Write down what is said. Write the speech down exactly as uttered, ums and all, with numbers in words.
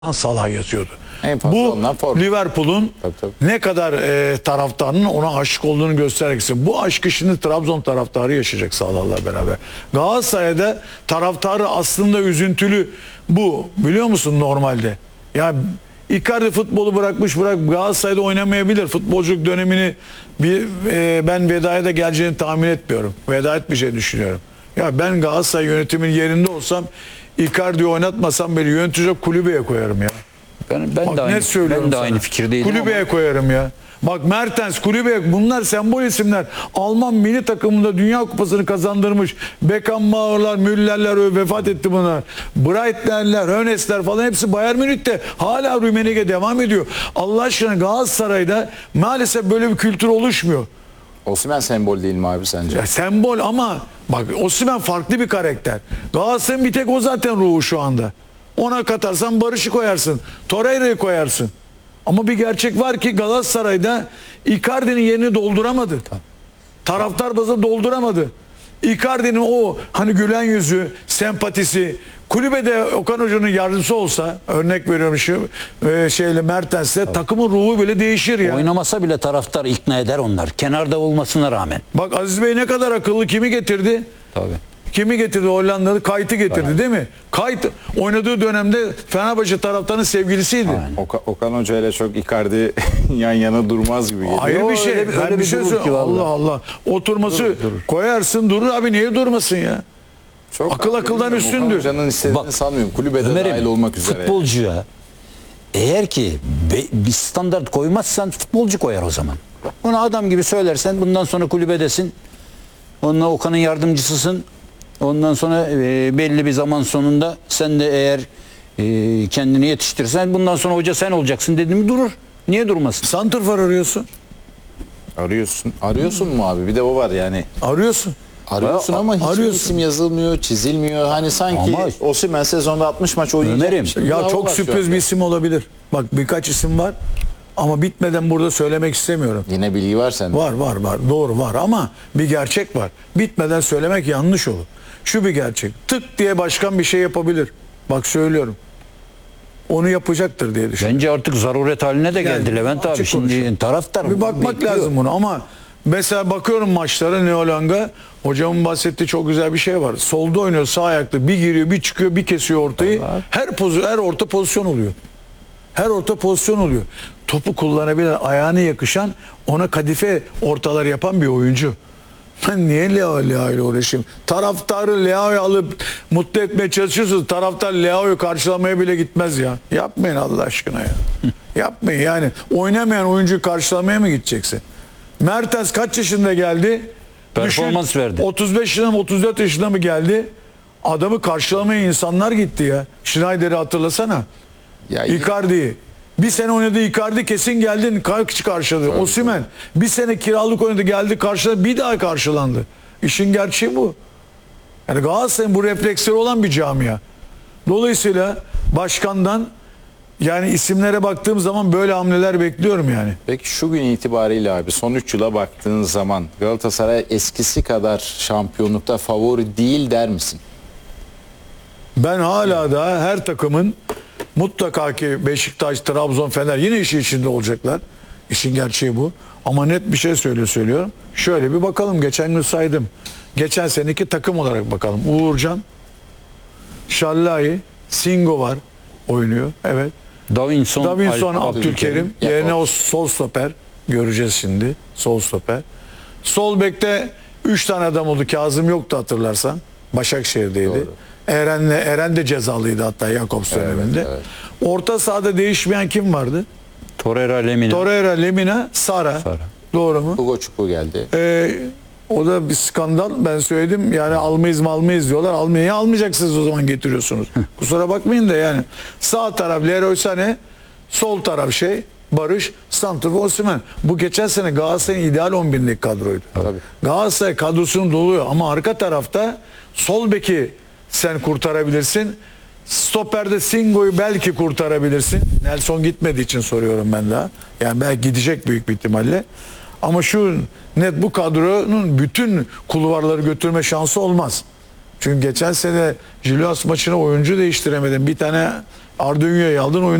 Salah yazıyordu. Bu Liverpool'un ne kadar e, taraftarının ona aşık olduğunu göstergesi. Bu aşkı şimdi Trabzon taraftarı yaşayacak Salah'la beraber. Galatasaray'da taraftarı aslında üzüntülü bu. Biliyor musun normalde? Ya Icardi futbolu bırakmış bırak Galatasaray'da oynamayabilir. Futbolculuk dönemini bir e, ben vedaya da geleceğini tahmin etmiyorum. Veda etmeyeceğini düşünüyorum. Ya ben Galatasaray yönetiminin yerinde olsam Icardi'yi oynatmasam beni yönetecek kulübeye koyarım ya. Ben, ben Bak, de aynı, ben de aynı fikirdeydim. Kulübeye ama... koyarım ya. Bak Mertens, kulübeye, bunlar sembol isimler. Alman milli takımında Dünya Kupası'nı kazandırmış. Beckenbauer'lar, Müller'ler vefat etti bunlar. Breitner'ler, Hönes'ler falan hepsi Bayern Münih'te. Hala Rummenigge devam ediyor. Allah aşkına Galatasaray'da maalesef böyle bir kültür oluşmuyor. Osimhen sembol değil mi abi sence? Ya sembol ama bak Osimhen farklı bir karakter. Galatasaray'ın bir tek o zaten ruhu şu anda. Ona katarsan Barış'ı koyarsın. Torreira'yı koyarsın. Ama bir gerçek var ki Galatasaray'da Icardi'nin yerini dolduramadı. Taraftar bazı dolduramadı. Icardi'nin o hani gülen yüzü, sempatisi, kulübede Okan Hoca'nın yardımcısı olsa, örnek veriyorum şu e, şeyle Mertens'le, takımın ruhu bile değişir ya. Oynamasa bile taraftar ikna eder onlar. Kenarda olmasına rağmen. Bak Aziz Bey ne kadar akıllı, kimi getirdi? Tabii. Kimi getirdi? Hollandalı Kayt'ı getirdi Aynen. değil mi? Kayt oynadığı dönemde Fenerbahçe taraftarının sevgilisiydi. Oka, Okan Hoca ile çok Icardi yan yana durmaz gibi geliyor. Hayır bir şey. Öyle, ben öyle bir şey söyleyeyim. Allah Allah. Oturması durur, durur. koyarsın durur abi, niye durmasın ya? Çok akıl akıldan üstündür. Okan Hoca'nın istediğini Bak, sanmıyorum. Kulübede Ömer'im, dahil olmak üzere. Futbolcuya eğer ki bir standart koymazsan futbolcu koyar o zaman. Ona adam gibi söylersen bundan sonra kulübedesin. Onunla Okan'ın yardımcısısın. Ondan sonra e, belli bir zaman sonunda sen de eğer e, kendini yetiştirirsen bundan sonra hoca sen olacaksın dediğimi durur. Niye durmasın? Santrfor arıyorsun. Arıyorsun. Arıyorsun mu abi? Bir de o var yani. Arıyorsun. Arıyorsun ama hiçbir arıyorsun. isim yazılmıyor, çizilmiyor. Hani sanki Osimhen sezonda altmış maç oynayacak. Ya çok sürpriz bir isim olabilir. Bak birkaç isim var. Ama bitmeden burada söylemek istemiyorum. Yine bilgi var sende. Var var var. Doğru var ama bir gerçek var. Bitmeden söylemek yanlış olur. Şu bir gerçek. Tık diye başkan bir şey yapabilir. Bak söylüyorum. Onu yapacaktır diye düşünüyorum. Bence artık zaruret haline de geldi yani, Levent abi. Şimdi konuşalım. Taraftar bir bakmak bekliyor. lazım bunu ama mesela bakıyorum maçlara Neolanga, hocamın bahsettiği çok güzel bir şey var. Solda oynuyor, sağ ayaklı, bir giriyor, bir çıkıyor, bir kesiyor ortayı. Allah. Her pozu, her orta pozisyon oluyor. Her orta pozisyon oluyor. Topu kullanabilen, ayağına yakışan, ona kadife ortalar yapan bir oyuncu. Ben niye Leao Leao ile uğraşayım? Taraftarı Leao'yu alıp mutlu etmeye çalışıyorsunuz. Taraftar Leao'yu karşılamaya bile gitmez ya. Yapmayın Allah aşkına ya. Yapmayın yani. Oynamayan oyuncuyu karşılamaya mı gideceksin? Mertens kaç yaşında geldi? Performans Düşün, verdi. otuz beş yaşında mı otuz dört yaşında mı geldi? Adamı karşılamaya insanlar gitti ya. Schneider'i hatırlasana. Ya Icardi'yi. Bir sene oynadı Icardi, kesin geldin kaç karşıladı. Osimhen bir sene kiralık oynadı, geldi karşıladı, bir daha karşılandı. İşin gerçeği bu. Yani Galatasaray'ın bu refleksleri olan bir camia. Dolayısıyla başkandan yani isimlere baktığım zaman böyle hamleler bekliyorum yani. Peki şu gün itibariyle abi son üç yıla baktığın zaman Galatasaray eskisi kadar şampiyonlukta favori değil der misin? Ben hala da her takımın mutlaka ki Beşiktaş, Trabzon, Fener yine işin içinde olacaklar. İşin gerçeği bu. Ama net bir şey söylüyor söylüyorum. Şöyle bir bakalım, geçen gün saydım. Geçen seneki takım olarak bakalım. Uğurcan, Şallai, Singo var, oynuyor. Evet. Davinson, Davinson Abdülkerim. Yerine o sol stoper. Göreceğiz şimdi. Sol stoper. Sol bekte üç tane adam oldu. Kazım yoktu hatırlarsan. Başakşehir'deydi. Doğru. Eren'le Eren de cezalıydı hatta Jakobs döneminde. Evet, evet. Orta sahada değişmeyen kim vardı? Torreira, Lemina. Torreira, Lemina, Sara. Sara. Doğru mu? Hugo Çukur geldi. Ee, o da bir skandal. Ben söyledim. Yani almayız mı almayız diyorlar. Almayı almayacaksınız o zaman getiriyorsunuz. Kusura bakmayın da yani. Sağ taraf Leroy Sané, sol taraf şey Barış, santrfor Osimhen. Bu geçen sene Galatasaray'ın ideal on binlik kadroydu. Tabii. Galatasaray kadrosunu doluyor ama arka tarafta sol beki sen kurtarabilirsin. Stoperde Singo'yu belki kurtarabilirsin. Nelson gitmediği için soruyorum ben daha. Yani belki gidecek büyük bir ihtimalle. Ama şu net bu kadronun bütün kulvarları götürme şansı olmaz. Çünkü geçen sene Julius maçına oyuncu değiştiremedin. Bir tane Arda'yı aldın oyun